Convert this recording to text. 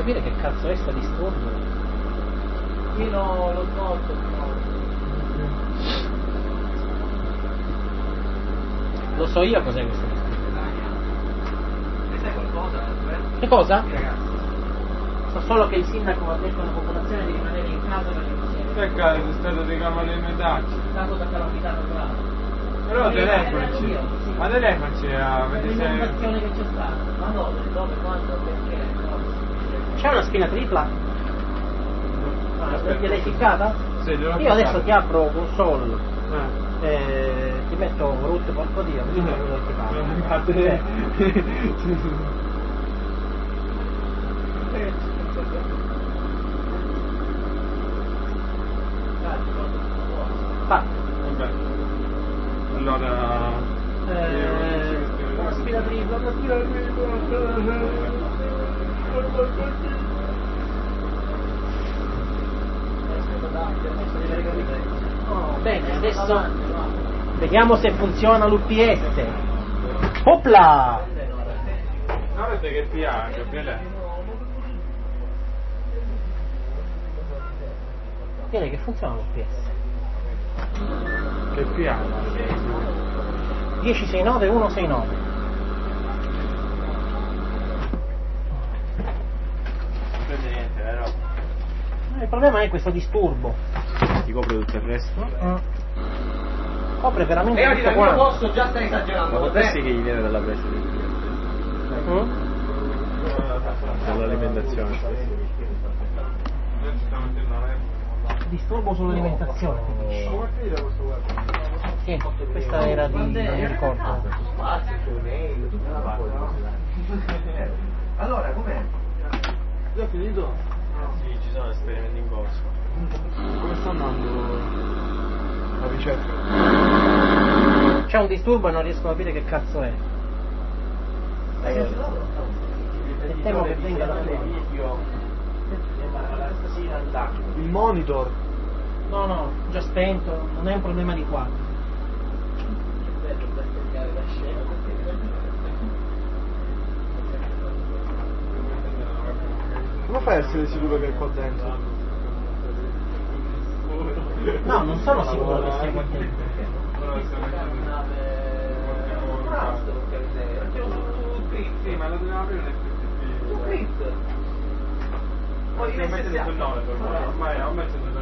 capire che cazzo è sta disturbo. Io l'ho tolto, Lo so io cos'è questo disturbo. ne sai qualcosa? Che cosa? Ragazzi, so solo che il sindaco ha detto alla popolazione di rimanere in casa perché non si è Peccato, è stato ricamato in metacci. stato da calamità naturale. Però telefonaci. Ma telefonaci a vedere se... L'inondazione che c'è stata. Ma dove, quando, perché? C'è una spina tripla? Gliel'hai ficcata? Sì, gliel'ho Io adesso ficcata. ti apro un sol, ti metto root porco dio, così non lo Fatto. Vabbè. Allora... Una spina tripla, una spina Oh, bene, adesso vediamo se funziona l'UPS. Opla! No, vedete che piace, Direi che funziona l'UPS. Che piace. 1069 169. Non prende niente, vero? Il problema è questo disturbo. Ti copre tutto il resto? Copre veramente E io tutto al mio quanto. posto già stai esagerando. Ma può darsi che gli viene dalla presa dall'alimentazione. Disturbo sull'alimentazione. Sì, questa era di... non mi ricordo. Allora, com'è? Già finito? Sì, ci sono esperimenti in corso. Come sta andando la ricerca? C'è un disturbo e non riesco a capire che cazzo è. Temo che venga da fuori. Il monitor? No, già spento, non è un problema di qua. Come fai a essere sicuro che è qua dentro? No, non sono sicuro che sia qua dentro. Sì, ma lo dobbiamo aprire un FTP. Poi Lo mettete sul 9 ormai, ho messo sul